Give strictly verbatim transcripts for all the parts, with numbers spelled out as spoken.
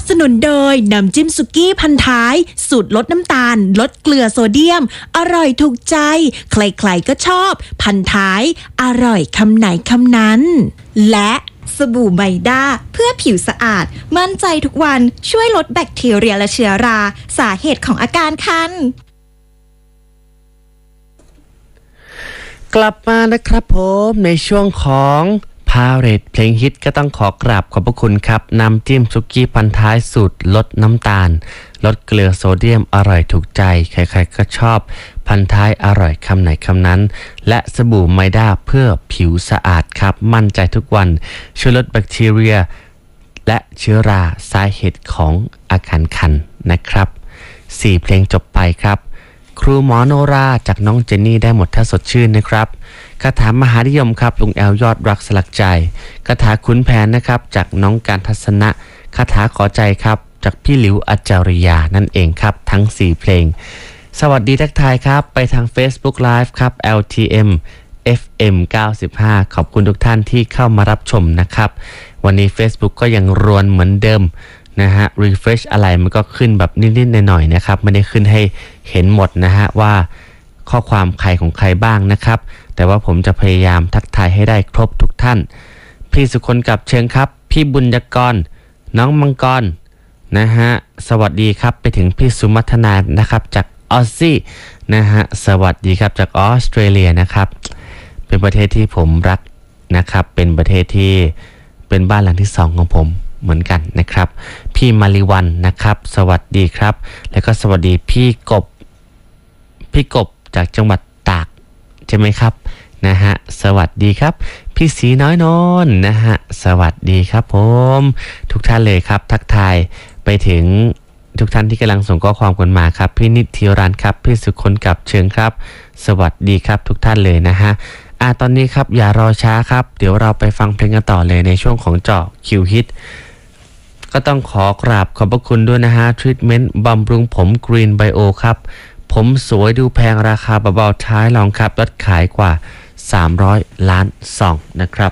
สนุนโดยน้ำจิ้มสุกี้พันท้ายสูตรลดน้ำตาลลดเกลือโซเดียมอร่อยถูกใจใครๆก็ชอบพันท้ายอร่อยคำไหนคำนั้นและสบู่ไมด้าเพื่อผิวสะอาดมั่นใจทุกวันช่วยลดแบคทีเรียและเชื้อราสาเหตุของอาการคันกลับมานะครับผมในช่วงของพาเรทเพลงฮิตก็ต้องขอกราบขอบพระคุณครับน้ำจิ้มสุกี้พันท้ายสูตรลดน้ำตาลลดเกลือโซเดียมอร่อยถูกใจใครๆก็ชอบพันท้ายอร่อยคำไหนคำนั้นและสบู่ไมด้าเพื่อผิวสะอาดครับมั่นใจทุกวันช่วยลดแบคทีเรียและเชื้อราสาเหตุของอาการคันนะครับสี่เพลงจบไปครับครูหมอโนราจากน้องเจนนี่ได้หมดถ้าสดชื่นนะครับคาถามหานิยมครับลุงแอลยอดรักสลักใจคาถาขุนแผนนะครับจากน้องการทัศนะคาถาขอใจครับจากพี่หลิวอัจจาริยานั่นเองครับทั้งสี่เพลงสวัสดีทักทายครับไปทาง Facebook Live ครับ แอล ที เอ็ม เอฟ เอ็ม เก้าสิบห้า ขอบคุณทุกท่านที่เข้ามารับชมนะครับวันนี้ Facebook ก็ยังรวนเหมือนเดิมนะฮะ refresh อะไรมันก็ขึ้นแบบนิดๆหน่อยๆนะครับไม่ได้ขึ้นให้เห็นหมดนะฮะว่าข้อความใครของใครบ้างนะครับแต่ว่าผมจะพยายามทักทายให้ได้ครบทุกท่านพี่สุคนกับเชิงครับพี่บุญยกรน้องมังกรนะฮะสวัสดีครับไปถึงพี่สุมัทนานะครับจากออสซี่นะฮะสวัสดีครับจากออสเตรเลียนะครับเป็นประเทศที่ผมรักนะครับเป็นประเทศที่เป็นบ้านหลังที่สองของผมเหมือนกันนะครับพี่มาริวันนะครับสวัสดีครับแล้วก็สวัสดีพี่กบพี่กบจากจังหวัดตากใช่ไหมครับนะฮะสวัสดีครับพี่สีน้อยนนนะฮะสวัสดีครับผมทุกท่านเลยครับทักทายไปถึงทุกท่านที่กำลังส่งข้อความกันมาครับพี่นิติรันครับพี่สุคนกับเชิงครับสวัสดีครับทุกท่านเลยนะฮะอ่าตอนนี้ครับอย่ารอช้าครับเดี๋ยวเราไปฟังเพลงกันต่อเลยในช่วงของเจาะคิวฮิตก็ต้องขอกราบขอบพระคุณด้วยนะฮะทรีทเมนต์บำรุงผมกรีนไบโอครับผมสวยดูแพงราคาเบาๆท้ายลองครับลดขายกว่าสามร้อยล้านซองนะครับ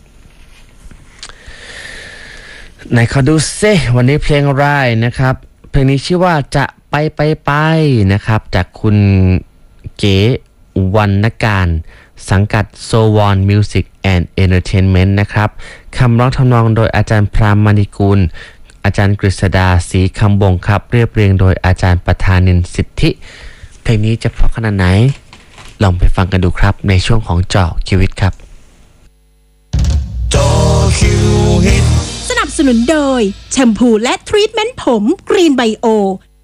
ไหนขอดูซิวันนี้เพลงอะไรนะครับเพลงนี้ชื่อว่าจะไปไปไปนะครับจากคุณเก๋วรรณการสังกัด โซ วัน Music and Entertainment นะครับคำร้องทำนองโดยอาจารย์พรามมณีกูลอาจารย์กฤษดาศรีคำบงครับเรียบเรียงโดยอาจารย์ประธานินสิทธิเพลงนี้จะเพราะขนาดไหนลองไปฟังกันดูครับในช่วงของเจาะชีวิตครับเจาะคิวฮิตสนับสนุนโดยแชมพูและทรีทเมนต์ผมกรีนไบโอ